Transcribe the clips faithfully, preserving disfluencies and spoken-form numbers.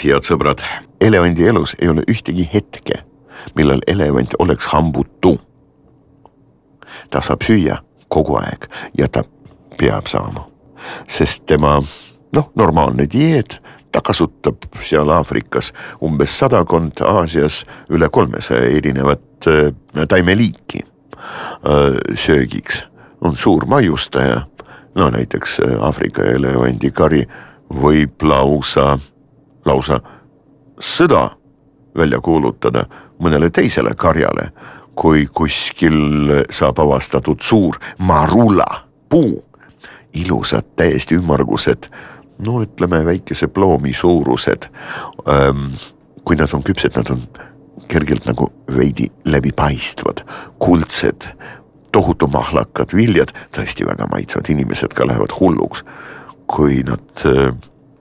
head sõbrad, elevandi elus ei ole ühtegi hetke, millal elevant oleks hambutu. Ta saab süüa kogu aeg ja ta peab saama, sest tema noh, normaalne dieet, ta kasutab seal Aafrikas umbes sadakond, Aasias üle kolmesaja erinevat taimeliiki söögiks. On suur maiustaja, no näiteks Aafrika elevandi kari võib lausa, lausa sõda välja kuulutada mõnele teisele karjale, kui kuskil saab avastatud suur marula puu. Ilusad, täiesti ümmargused, no ütleme väikese ploomi suurused. Kui nad on küpsed, nad on kergelt nagu veidi läbipaistvad, kuldsed, tohutu mahlakad viljad, tõesti väga maitsvad, inimesed ka lähevad hulluks, kui nad äh,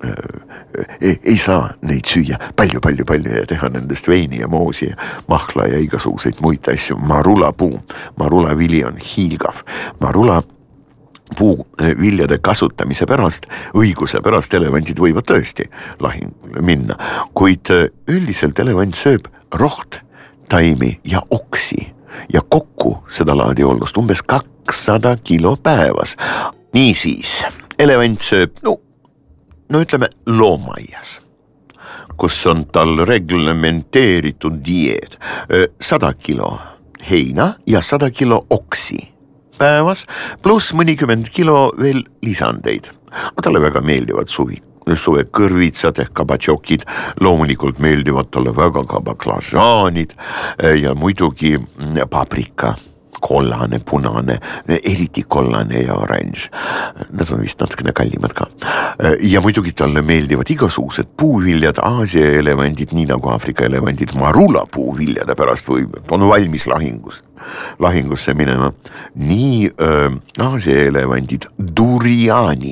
ei, ei saa neid süüa palju, palju, palju ja teha nendest veini ja moosi ja mahla ja igasuguseid muid asju. Marula puu, marula vili on hiilgav. Marula puu viljade kasutamise pärast, õiguse pärast elevandid võivad tõesti lahingule minna, kuid üldiselt elevant sööb roht, taimi ja oksi ja kokku seda laadi ollust umbes kakssada kilo päevas. Niisiis, elevant sööb, no, no ütleme loomaias, kus on tal reglementeeritud dieet, sada kilo heina ja sada kilo oksi päevas, pluss mõnikümmend kilo veel lisandeid. No talle väga meeldivad suvi, suve kõrvitsad ehk kabatšokid, loomulikult meeldivad talle väga ka baklažaanid ja muidugi paprika, kollane, punane, eriti kollane ja oranž. Need on vist natukene kallimad ka. Ja muidugi talle meeldivad igasugused puuviljad, Aasia elevandid, nii nagu Aafrika elevandid, marula puuviljade pärast või on valmis lahingus. lahingusse minema. Nii äh, Aasia elevandid duriani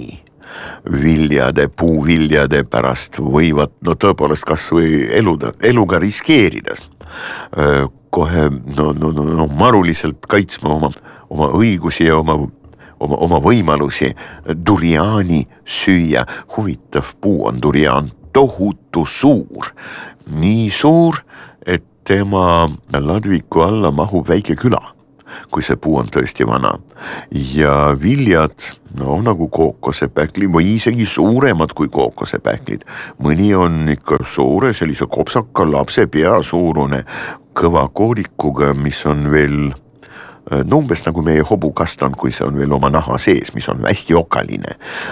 viljade, puuviljade pärast võivad, no tõepoolest kas või eluda, eluga riskeerides äh, kohe no, no, no, no, maruliselt kaitsma oma, oma õigusi ja oma, oma, oma võimalusi duriani süüa. Huvitav puu on durian, tohutu suur, nii suur, et tema ladviku alla mahub väike küla, kui see puu on tõesti vana. Ja viljad, no nagu kookosepähklid või isegi suuremad kui kookosepähklid. Mõni on ikka suure sellise kopsaka lapse pea suurune kõva koorikuga, mis on veel no umbes nagu meie hobukastan, kui see on veel oma naha sees, mis on hästi okaline.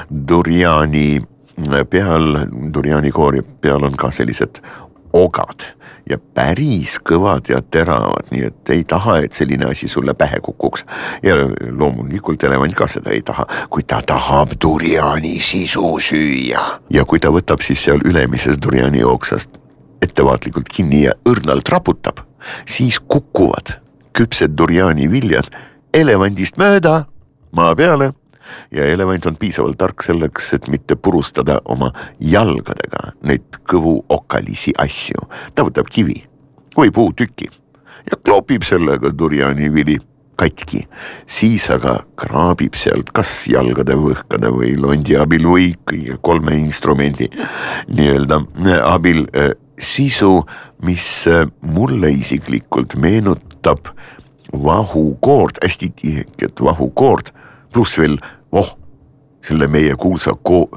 Duriani peal, duriani koori peal on ka sellised ogad ja päris kõvad ja teravad, nii et ei taha, et selline asi sulle pähe kukuks. Ja loomulikult elevant ka seda ei taha, kui ta tahab duriani sisu süüa. Ja kui ta võtab siis seal ülemises duriani jooksast ettevaatlikult kinni ja õrnalt raputab, siis kukuvad küpsed duriani viljad elevandist mööda maa peale ja elevant on piisavalt tark selleks, et mitte purustada oma jalgadega neid kõvu okalisi asju. Ta võtab kivi või puutüki ja kloopib sellega duriani vili katki, siis aga kraabib sealt kas jalgade võhkade või londi abil või kõige kolme instrumendi nii-öelda abil sisu, mis mulle isiklikult meenutab vahukoort, hästi tiheket vahukoort, pluss veel, oh, selle meie kuulsa ko-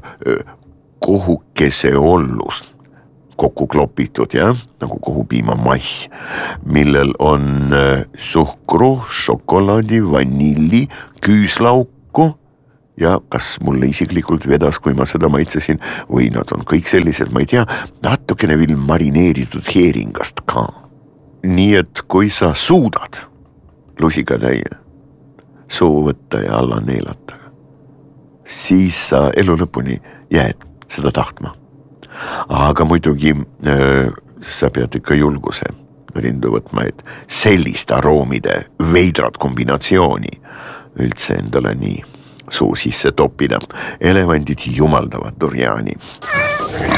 kohukese ollust kokku klopitud, ja? Nagu kohupiima mass, millel on suhkru, šokolaadi, vanilli, küüslauku ja kas mulle isiklikult vedas, kui ma seda maitsesin, või nad on kõik sellised, ma ei tea, natukene veel marineeritud heeringast ka. Nii et kui sa suudad lusikatäie suu võtta ja alla neelata, siis sa elu lõpuni jääd seda tahtma. Aga muidugi äh, sa pead ikka julguse rindu võtma, et sellist aroomide veidrat kombinatsiooni üldse endale nii suu sisse toppida. Elevandid jumaldavad duriani.